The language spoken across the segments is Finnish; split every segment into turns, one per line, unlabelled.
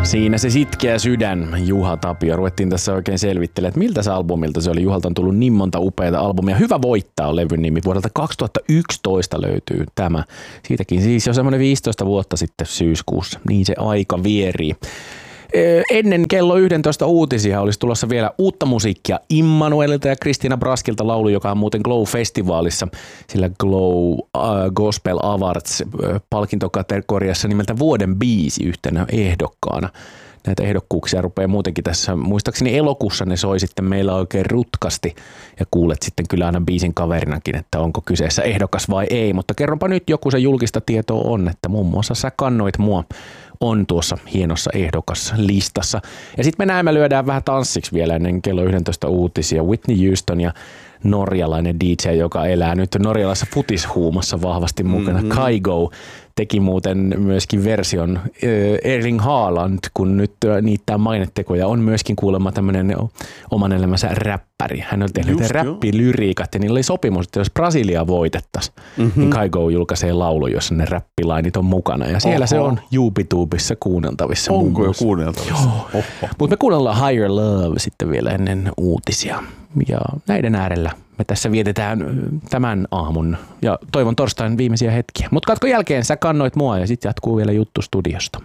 Siinä se sitkeä sydän, Juha Tapio. Ruvettiin tässä oikein selvittelemään, että miltä se albumilta se oli. Juhalta on tullut niin monta upeata albumia. Hyvä voittaa on levyn nimi. Vuodelta 2011 löytyy tämä. Siitäkin siis jo semmoinen 15 vuotta sitten syyskuussa. Niin se aika vierii. Ennen kello 11 uutisia olisi tulossa vielä uutta musiikkia Immanuelilta ja Kristiina Braskilta laulu, joka on muuten Glow-festivaalissa, sillä Glow Gospel Awards palkintokategoriassa nimeltä vuoden biisi yhtenä ehdokkaana. Näitä ehdokkuuksia rupeaa muutenkin tässä, muistaakseni elokuussa ne soi sitten meillä oikein rutkasti ja kuulet sitten kyllä aina biisin kaverinakin, että onko kyseessä ehdokas vai ei, mutta kerronpa nyt joku se julkista tietoa on, että muun muassa Sä kannoit mua on tuossa hienossa ehdokaslistassa. Ja sitten me lyödään vähän tanssiksi vielä ennen kello 11 uutisia. Whitney Houston ja norjalainen DJ, joka elää nyt norjalaisessa futishuumassa vahvasti mukana. Kygo teki muuten myöskin version Erling Haaland, kun nyt niittää mainetekoja. On myöskin kuulemma tämmöinen oman elämänsä räppäri. Hän on tehnyt räppilyriikat ja niillä oli sopimus, että jos Brasilia voitettaisiin, niin Kygo julkaisee laulu, jossa ne räppilainit on mukana. Ja siellä se on YouTubessa kuunneltavissa.
Onko jo kuunneltavissa?
Mutta me kuunnellaan Higher Love sitten vielä ennen uutisia. Ja näiden äärellä me tässä vietetään tämän aamun ja toivon torstain viimeisiä hetkiä. Mutta katkon jälkeen Sä kannoit mua ja sitten jatkuu vielä juttu studiosta.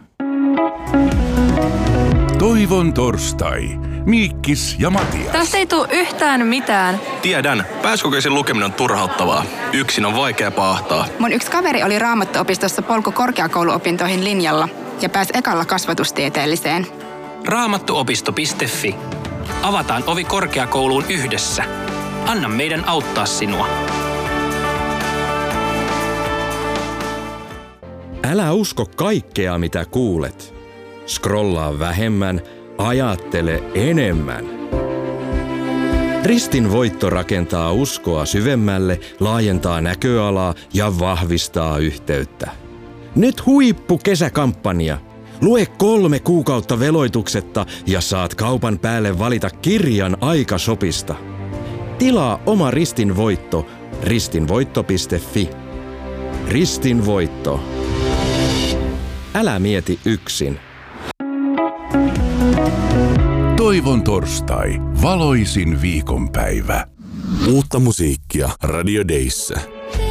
Toivon torstai. Miikkis ja Matias.
Tästä ei tule yhtään mitään.
Tiedän. Pääsykokeisen lukeminen on turhauttavaa. Yksin on vaikea paahtaa.
Mun yksi kaveri oli Raamattuopistossa polku korkeakouluopintoihin linjalla ja pääsi ekalla kasvatustieteelliseen.
Raamattuopisto.fi. Avataan ovi korkeakouluun yhdessä. Anna meidän auttaa sinua.
Älä usko kaikkea, mitä kuulet. Scrollaa vähemmän, ajattele enemmän. Ristin voitto rakentaa uskoa syvemmälle, laajentaa näköalaa ja vahvistaa yhteyttä. Nyt huippukesäkampanja. Lue 3 kuukautta veloituksetta ja saat kaupan päälle valita kirjan Aikashopista. Tilaa oma Ristin voitto ristinvoitto.fi. Ristin voitto. Älä mieti yksin.
Toivon torstai. Valoisin viikonpäivä.
Uutta musiikkia Radio Dayssä.